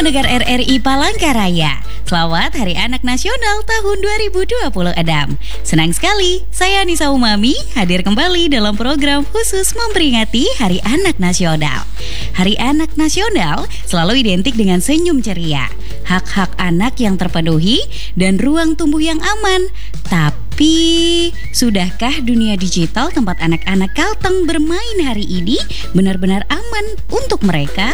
pendengar RRI Palangkaraya. Selamat Hari Anak Nasional tahun 2026. Senang sekali, saya Nisa Umami hadir kembali dalam program khusus memperingati Hari Anak Nasional. Hari Anak Nasional selalu identik dengan senyum ceria, hak-hak anak yang terpenuhi, dan ruang tumbuh yang aman. Tapi, sudahkah dunia digital tempat anak-anak Kalteng bermain hari ini benar-benar aman untuk mereka?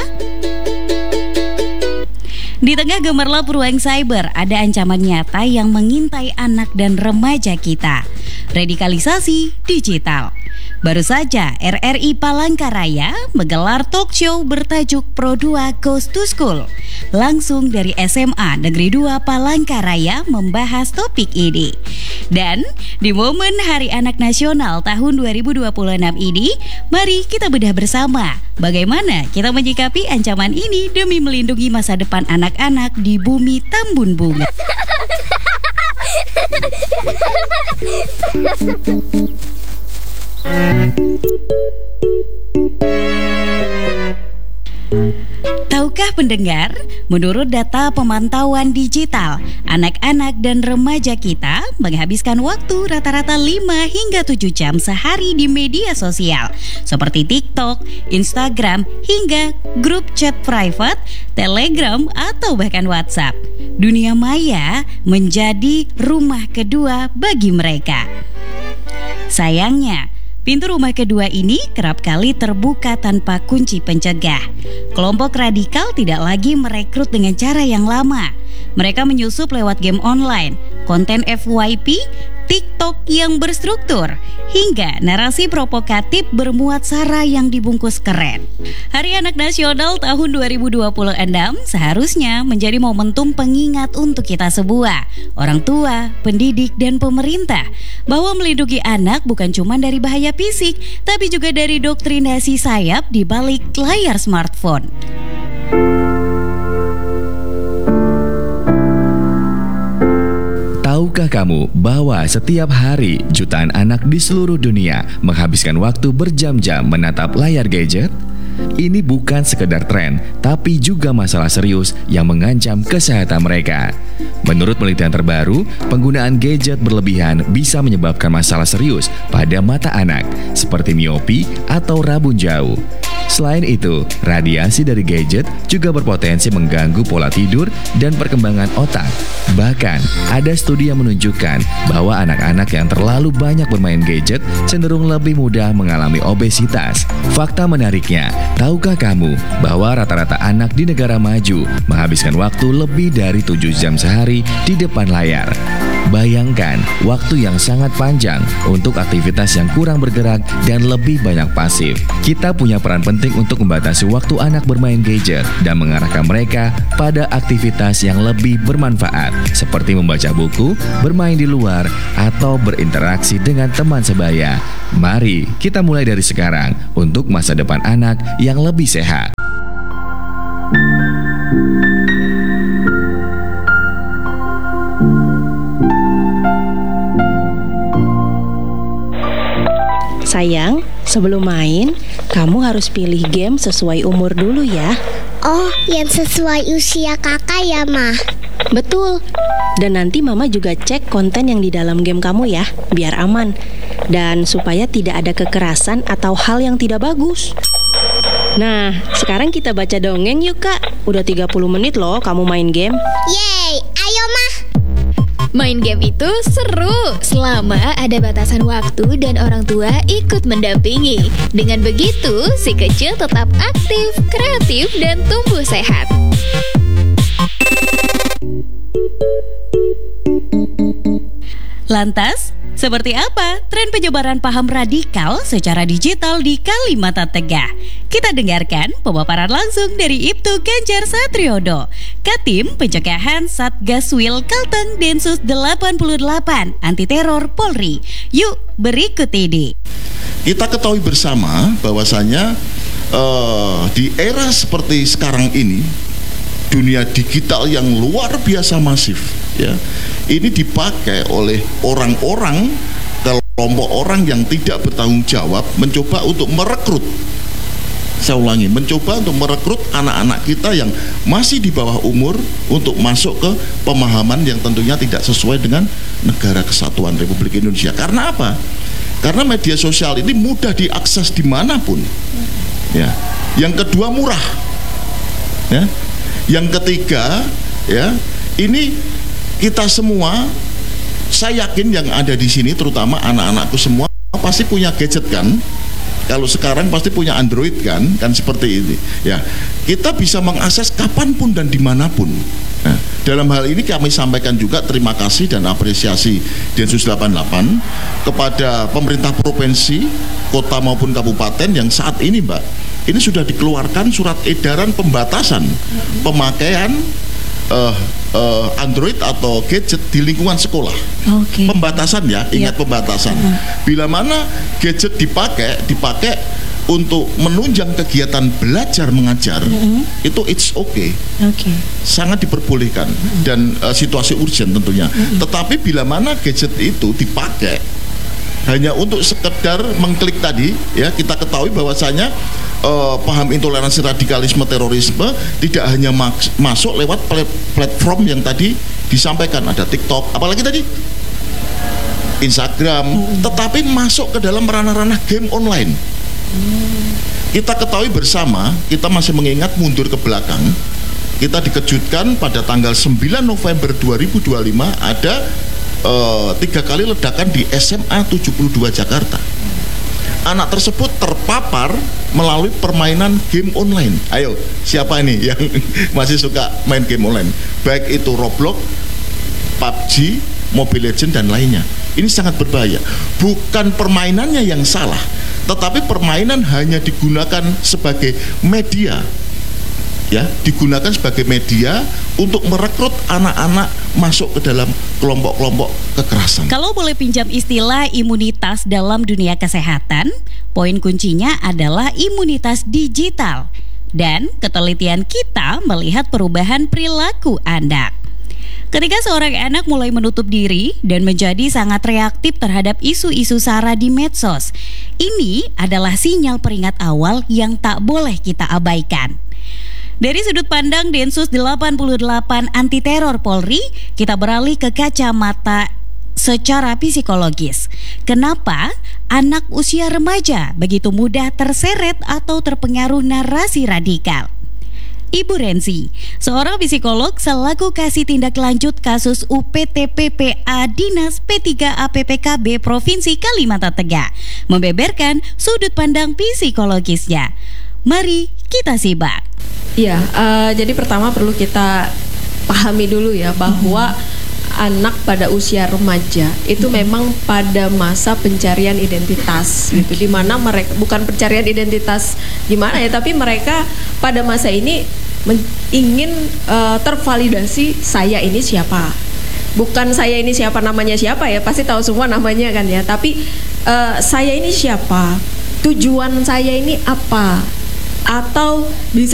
Di tengah gemerlap ruang cyber, ada ancaman nyata yang mengintai anak dan remaja kita. Radikalisasi digital. Baru saja RRI Palangkaraya menggelar talk show bertajuk Pro 2 Goes to School. Langsung dari SMA Negeri 2 Palangkaraya membahas topik ini. Dan di momen Hari Anak Nasional tahun 2026 ini, mari kita bedah bersama bagaimana kita menyikapi ancaman ini demi melindungi masa depan anak-anak di bumi Tambun Bunga. Tahukah pendengar, menurut data pemantauan digital, anak-anak dan remaja kita menghabiskan waktu rata-rata 5 hingga 7 jam sehari di media sosial seperti TikTok, Instagram, hingga grup chat private, Telegram, atau bahkan WhatsApp. Dunia maya menjadi rumah kedua bagi mereka. Sayangnya, pintu rumah kedua ini kerap kali terbuka tanpa kunci pencegah. Kelompok radikal tidak lagi merekrut dengan cara yang lama. Mereka menyusup lewat game online, konten FYP, TikTok yang berstruktur, hingga narasi provokatif bermuat sara yang dibungkus keren. Hari Anak Nasional tahun 2026 seharusnya menjadi momentum pengingat untuk kita semua, orang tua, pendidik, dan pemerintah, bahwa melindungi anak bukan cuma dari bahaya fisik, tapi juga dari doktrinasi sayap di balik layar smartphone. Tahukah kamu bahwa setiap hari jutaan anak di seluruh dunia menghabiskan waktu berjam-jam menatap layar gadget? Ini bukan sekedar tren, tapi juga masalah serius yang mengancam kesehatan mereka. Menurut penelitian terbaru, penggunaan gadget berlebihan bisa menyebabkan masalah serius pada mata anak, seperti miopi atau rabun jauh. Selain itu, radiasi dari gadget juga berpotensi mengganggu pola tidur dan perkembangan otak. Bahkan, ada studi yang menunjukkan bahwa anak-anak yang terlalu banyak bermain gadget cenderung lebih mudah mengalami obesitas. Fakta menariknya, tahukah kamu bahwa rata-rata anak di negara maju menghabiskan waktu lebih dari 7 jam sehari di depan layar? Bayangkan waktu yang sangat panjang untuk aktivitas yang kurang bergerak dan lebih banyak pasif. Kita punya peran penting untuk membatasi waktu anak bermain gadget dan mengarahkan mereka pada aktivitas yang lebih bermanfaat, seperti membaca buku, bermain di luar, atau berinteraksi dengan teman sebaya. Mari kita mulai dari sekarang untuk masa depan anak yang lebih sehat. Sayang, sebelum main, kamu harus pilih game sesuai umur dulu ya. Oh, yang sesuai usia kakak ya, Ma? Betul. Dan nanti Mama juga cek konten yang di dalam game kamu ya, biar aman. Dan supaya tidak ada kekerasan atau hal yang tidak bagus. Nah, sekarang kita baca dongeng yuk, Kak. Udah 30 menit loh kamu main game. Yeay, ayo, Ma. Main game itu seru selama ada batasan waktu dan orang tua ikut mendampingi. Dengan begitu, si kecil tetap aktif, kreatif, dan tumbuh sehat. Lantas, seperti apa tren penyebaran paham radikal secara digital di Kalimantan Tengah? Kita dengarkan pemaparan langsung dari Ibtu Ganjar Satriodo, Katim Pencegahan Satgaswil Kalteng Densus 88 Anti Teror Polri. Yuk, berikut ini. Kita ketahui bersama bahwasanya di era seperti sekarang ini, dunia digital yang luar biasa masif, ya, ini dipakai oleh orang-orang, kelompok orang yang tidak bertanggung jawab, mencoba untuk merekrut Saya ulangi, mencoba untuk merekrut anak-anak kita yang masih di bawah umur untuk masuk ke pemahaman yang tentunya tidak sesuai dengan Negara Kesatuan Republik Indonesia. Karena apa? Karena media sosial ini mudah diakses dimanapun. Ya. Yang kedua, murah. Ya. Yang ketiga, ya, ini kita semua, saya yakin yang ada di sini, terutama anak-anakku semua, pasti punya gadget kan? Kalau sekarang pasti punya Android kan seperti ini. Ya, kita bisa mengakses kapanpun dan dimanapun. Nah, dalam hal ini kami sampaikan juga terima kasih dan apresiasi Densus 88 kepada pemerintah provinsi, kota maupun kabupaten yang saat ini, Mbak, ini sudah dikeluarkan surat edaran pembatasan pemakaian Android atau gadget di lingkungan sekolah. Pembatasan ya, ingat pembatasan. Bila mana gadget dipakai untuk menunjang kegiatan belajar mengajar, itu it's okay. Sangat diperbolehkan dan situasi urgent tentunya. Tetapi bila mana gadget itu dipakai hanya untuk sekedar mengklik tadi, ya, kita ketahui bahwasanya paham intoleransi, radikalisme, terorisme tidak hanya masuk lewat platform yang tadi disampaikan, ada TikTok, apalagi tadi Instagram, tetapi masuk ke dalam ranah-ranah game online. Kita ketahui bersama, kita masih mengingat mundur ke belakang, kita dikejutkan pada tanggal 9 November 2025 ada 3 kali ledakan di SMA 72 Jakarta. Anak tersebut terpapar melalui permainan game online. Ayo, siapa ini yang masih suka main game online? Baik itu Roblox, PUBG, Mobile Legends dan lainnya. Ini sangat berbahaya. Bukan permainannya yang salah, tetapi permainan hanya digunakan sebagai media. Ya, digunakan sebagai media untuk merekrut anak-anak masuk ke dalam kelompok-kelompok kekerasan. Kalau boleh pinjam istilah imunitas dalam dunia kesehatan, poin kuncinya adalah imunitas digital dan ketelitian kita melihat perubahan perilaku anak. Ketika seorang anak mulai menutup diri dan menjadi sangat reaktif terhadap isu-isu sara di medsos, ini adalah sinyal peringat awal yang tak boleh kita abaikan. Dari sudut pandang Densus 88 Anti Teror Polri, kita beralih ke kacamata secara psikologis. Kenapa anak usia remaja begitu mudah terseret atau terpengaruh narasi radikal? Ibu Renzi, seorang psikolog selaku kasih tindak lanjut kasus UPTPPA Dinas P3A PPKB Provinsi Kalimantan Tengah, membeberkan sudut pandang psikologisnya. Mari kita simak. Ya, jadi pertama perlu kita pahami dulu ya bahwa anak pada usia remaja itu memang pada masa pencarian identitas gitu, di mana mereka bukan pencarian identitas gimana ya, tapi mereka pada masa ini ingin tervalidasi, saya ini siapa, bukan saya ini siapa, namanya siapa ya, pasti tahu semua namanya kan ya, tapi saya ini siapa, tujuan saya ini apa, atau bisa